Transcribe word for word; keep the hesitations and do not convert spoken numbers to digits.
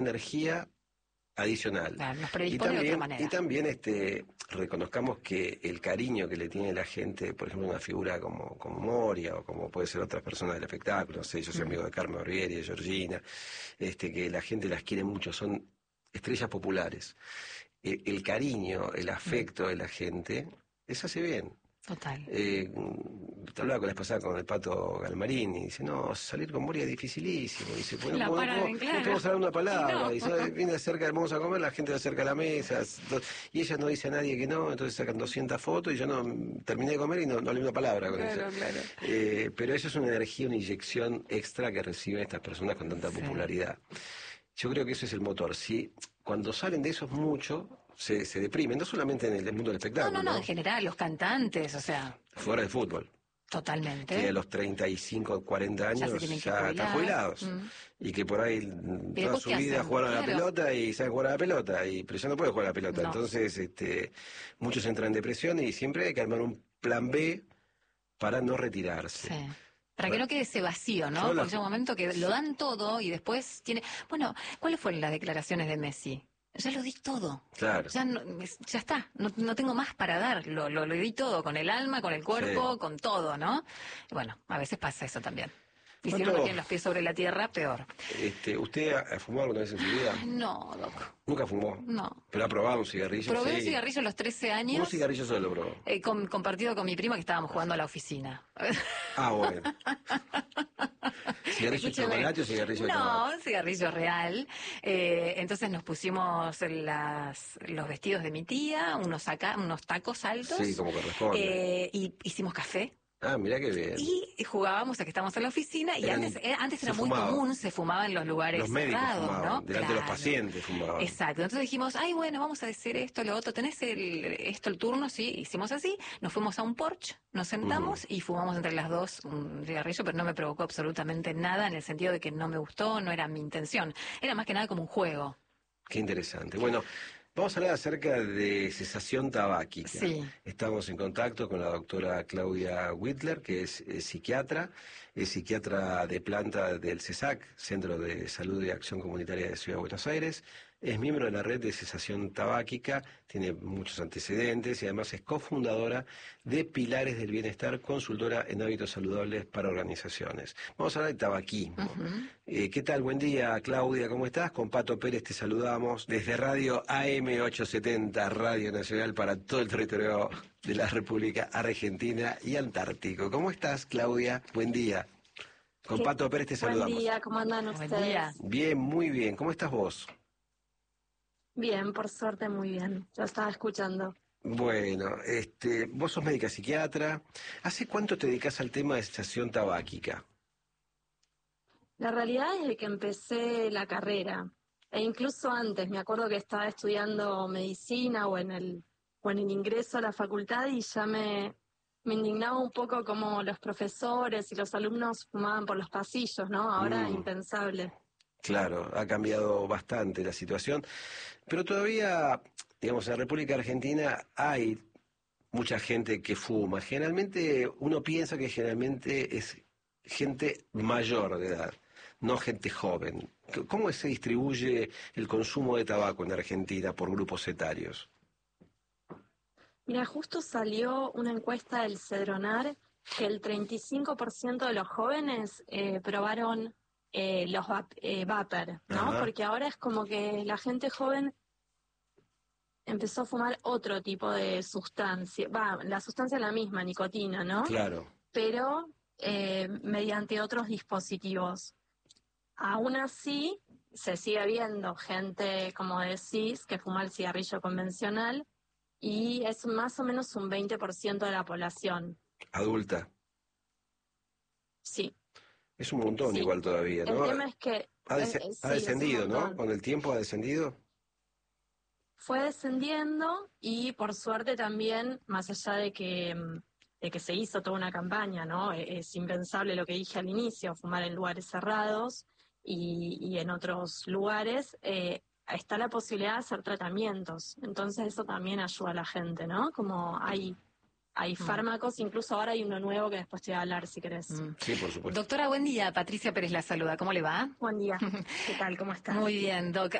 energía adicional. Claro, nos Y predispone de otra también, manera. y también este, reconozcamos que el cariño que le tiene la gente, por ejemplo, una figura como, como Moria, o como puede ser otras personas del espectáculo, no sé, yo soy Mm. amigo de Carmen Barbieri, de Georgina, este, que la gente las quiere mucho, son estrellas populares. El, el cariño, el afecto de la gente, les hace bien. Total. Eh, te hablaba con la vez pasada con el Pato Galmarini y dice, no, salir con Moria es dificilísimo. Dice, pues no, La podemos- paran no, en no claro. podemos hablar una palabra. No. Dice, viene cerca, vamos a comer, la gente le acerca a la mesa. Y ella no dice a nadie que no, entonces sacan doscientas fotos y yo no terminé de comer y no, no hablé una palabra con Claro, ella. claro. Eh, pero eso es una energía, una inyección extra que reciben estas personas con tanta Sí. popularidad. Yo creo que ese es el motor. Si cuando salen de esos mucho, se, se deprimen, no solamente en el mundo del No, espectáculo, no, no, en general, los cantantes, o sea, fuera del fútbol. Que a totalmente. los treinta y cinco, cuarenta Ya se años tienen que ya están jubilar. jubilados. Mm. Y que por ahí mm, ¿Y toda después su qué vida hacen? jugaron a la Claro. pelota y saben jugar a la pelota, y, pero ya no pueden jugar a la pelota. No. Entonces este, muchos entran en depresión y siempre hay que armar un plan B para no retirarse. Sí. Para que no quede ese vacío, Yo ¿no? la- Porque llega un momento que lo dan todo y después tiene... Bueno, ¿cuáles fueron las declaraciones de Messi? Ya lo di todo. Claro. Ya, no, ya está, no, no tengo más para dar. Lo, lo, lo di todo, con el alma, con el cuerpo, Sí. con todo, ¿no? Y bueno, a veces pasa eso también. Y si ¿Cuánto- uno tiene los pies sobre la tierra, peor. Este, ¿Usted ha, ha fumado alguna vez en su vida? No, loco. Nunca fumó. No. Pero ha probado un cigarrillo. Probé Sí. un cigarrillo a los trece años. Un cigarrillo solo probó. eh, con- compartido con mi prima que estábamos jugando a la oficina. Ah, bueno. ¿Cigarrillo de Escúcheme. chocolate o cigarrillo de No, tabaco? un cigarrillo real. Eh, entonces nos pusimos las, los vestidos de mi tía, unos, saca, unos tacos altos. Sí, como corresponde. eh, y hicimos café. Ah, mirá qué bien. Y jugábamos a que estábamos en la oficina y Eran- antes, eh, antes se era muy fumaba. común, se fumaba en los lugares Los médicos cerrados, fumaban, ¿no? delante de los pacientes fumaban. Exacto. Entonces dijimos, ay, bueno, vamos a decir esto, lo otro. ¿Tenés el, esto, el turno? Sí, hicimos así. Nos fuimos a un porche, nos sentamos y fumamos entre las dos un cigarrillo, pero no me provocó absolutamente nada en el sentido de que no me gustó, no era mi intención. Era más que nada como un juego. Qué interesante. Bueno, vamos a hablar acerca de cesación tabáquica. Sí. Estamos en contacto con la doctora Claudia Whitler, que es, eh, psiquiatra, es psiquiatra de planta del CESAC, Centro de Salud y Acción Comunitaria de Ciudad de Buenos Aires. Es miembro de la red de cesación tabáquica, tiene muchos antecedentes y además es cofundadora de Pilares del Bienestar, consultora en hábitos saludables para organizaciones. Vamos a hablar de tabaquismo. Ujú. Eh, ¿Qué tal? Buen día, Claudia, ¿cómo estás? Con Pato Pérez te saludamos desde Radio A M ochocientos setenta, Radio Nacional para todo el territorio de la República Argentina y Antártico. ¿Cómo estás, Claudia? Buen día. Con ¿Qué- Pato Pérez te saludamos. Buen día, ¿cómo andan Buen ustedes? día. Bien, muy bien. ¿Cómo estás vos? Bien, por suerte muy bien. Yo estaba escuchando. Bueno, este, vos sos médica psiquiatra. ¿Hace cuánto te dedicas al tema de cesación tabáquica? La realidad es que empecé la carrera, e incluso antes, me acuerdo que estaba estudiando medicina o en el, o en el ingreso a la facultad y ya me, me indignaba un poco como los profesores y los alumnos fumaban por los pasillos, ¿no? Ahora Mm. impensable. Claro, ha cambiado bastante la situación, pero todavía, digamos, en la República Argentina hay mucha gente que fuma. Generalmente uno piensa que generalmente es gente mayor de edad, no gente joven. C- ¿Cómo se distribuye el consumo de tabaco en Argentina por grupos etarios? Mira, justo salió una encuesta del Cedronar que el treinta y cinco por ciento de los jóvenes eh, probaron eh, los vap- eh, vapor, ¿no? Ajá. Porque ahora es como que la gente joven empezó a fumar otro tipo de sustancia. Va, la sustancia es la misma, nicotina, ¿no? Claro. Pero eh, mediante otros dispositivos. Aún así, se sigue viendo gente, como decís, que fuma el cigarrillo convencional y es más o menos un veinte por ciento de la población. Adulta. Sí, Es un montón sí. igual todavía, El ¿no? tema es que Ha, des- eh, eh, ha sí, es un descendido, ¿no? montón. Con el tiempo ha descendido. Fue descendiendo y por suerte también, más allá de que, mm, de que se hizo toda una campaña, ¿no? E- Es impensable lo que dije al inicio, fumar en lugares cerrados y, y en otros lugares, eh, está la posibilidad de hacer tratamientos. Entonces eso también ayuda a la gente, ¿no? Como hay hay fármacos, incluso ahora hay uno nuevo que después te voy a hablar si querés. Mm. Sí, por supuesto. Doctora, buen día. Patricia Pérez la saluda. ¿Cómo le va? Buen día. ¿Qué tal? ¿Cómo estás? Muy bien, Doc.